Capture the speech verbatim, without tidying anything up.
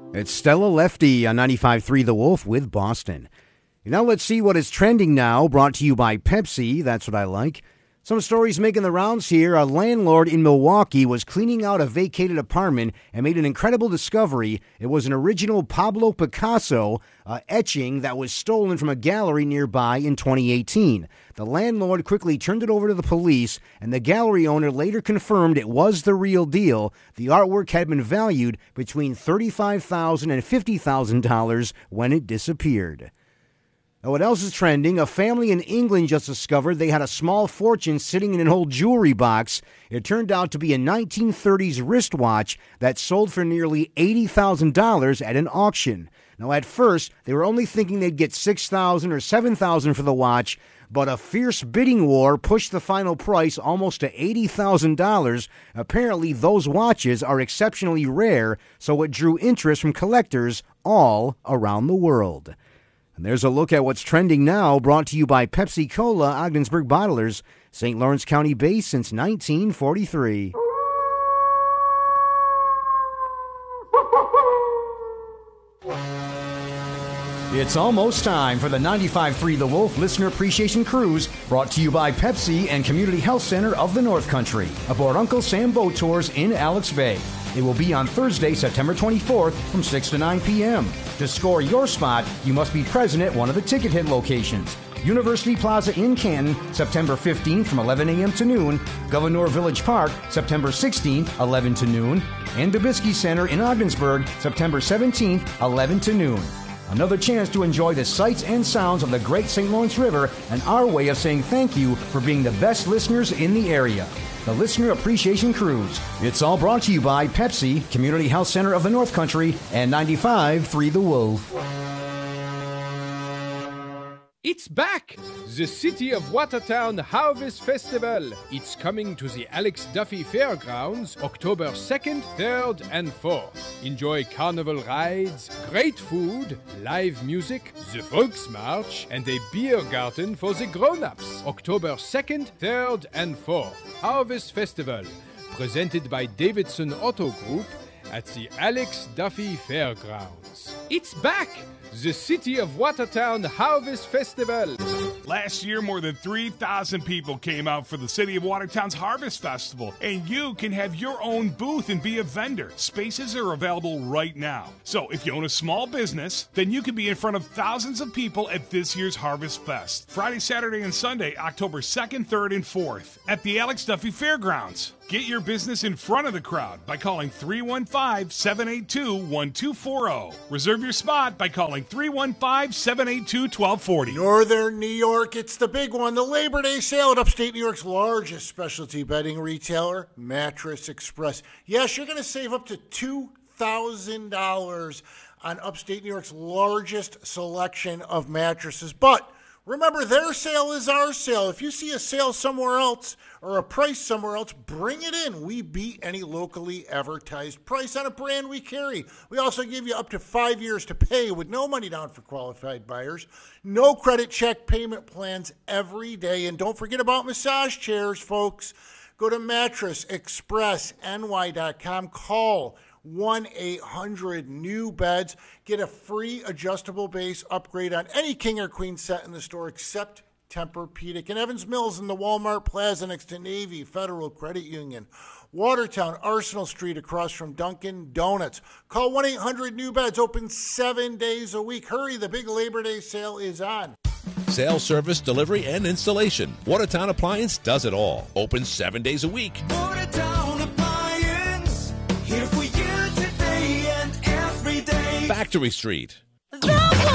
It's Stella Lefty on ninety-five point three The Wolf with Boston. Now let's see what is trending now, brought to you by Pepsi. That's what I like. Some stories making the rounds here. A landlord in Milwaukee was cleaning out a vacated apartment and made an incredible discovery. It was an original Pablo Picasso uh, etching that was stolen from a gallery nearby in twenty eighteen. The landlord quickly turned it over to the police, and the gallery owner later confirmed it was the real deal. The artwork had been valued between thirty-five thousand dollars and fifty thousand dollars when it disappeared. Now, what else is trending? A family in England just discovered they had a small fortune sitting in an old jewelry box. It turned out to be a nineteen thirties wristwatch that sold for nearly eighty thousand dollars at an auction. Now, at first, they were only thinking they'd get six thousand dollars or seven thousand dollars for the watch, but a fierce bidding war pushed the final price almost to eighty thousand dollars. Apparently, those watches are exceptionally rare, so it drew interest from collectors all around the world. And there's a look at what's trending now, brought to you by Pepsi Cola, Ogdensburg Bottlers, Saint Lawrence County based since nineteen forty-three. It's almost time for the ninety-five point three The Wolf Listener Appreciation Cruise, brought to you by Pepsi and Community Health Center of the North Country, aboard Uncle Sam Boat Tours in Alex Bay. It will be on Thursday, September twenty-fourth from six to nine p.m. To score your spot, you must be present at one of the ticket hit locations. University Plaza in Canton, September fifteenth from eleven a.m. to noon. Governor Village Park, September sixteenth, eleven to noon. And Dubisky Center in Ogdensburg, September seventeenth, eleven to noon. Another chance to enjoy the sights and sounds of the Great Saint Lawrence River and our way of saying thank you for being the best listeners in the area. The Listener Appreciation Cruise. It's all brought to you by Pepsi, Community Health Center of the North Country, and ninety-five point three The Wolf. It's back! The City of Watertown Harvest Festival. It's coming to the Alex Duffy Fairgrounds October second, third, and fourth. Enjoy carnival rides, great food, live music, the Volksmarch, and a beer garden for the grown-ups. October second, third, and fourth. Harvest Festival, presented by Davidson Auto Group at the Alex Duffy Fairgrounds. It's back! The City of Watertown Harvest Festival. Last year, more than three thousand people came out for the City of Watertown's Harvest Festival, and you can have your own booth and be a vendor. Spaces are available right now. So if you own a small business, then you can be in front of thousands of people at this year's Harvest Fest. Friday, Saturday, and Sunday, October second, third, and fourth at the Alex Duffy Fairgrounds. Get your business in front of the crowd by calling three one five, seven eight two, one two four zero. Reserve your spot by calling three one five, seven eight two, one two four zero. Northern New York, it's the big one, the Labor Day sale at upstate New York's largest specialty bedding retailer, Mattress Express. Yes, you're going to save up to two thousand dollars on upstate New York's largest selection of mattresses. But remember, their sale is our sale. If you see a sale somewhere else or a price somewhere else, bring it in. We beat any locally advertised price on a brand we carry. We also give you up to five years to pay with no money down for qualified buyers. No credit check payment plans every day. And don't forget about massage chairs, folks. Go to mattress express N Y dot com. Call one eight hundred new beds. Get a free adjustable base upgrade on any king or queen set in the store except Tempur-Pedic. In Evans Mills in the Walmart Plaza next to Navy Federal Credit Union. Watertown, Arsenal Street across from Dunkin' Donuts. Call one eight hundred new beds. Open seven days a week. Hurry, the big Labor Day sale is on. Sales, service, delivery, and installation. Watertown Appliance does it all. Open seven days a week. Watertown Appliance, here for you today and every day. Factory Street.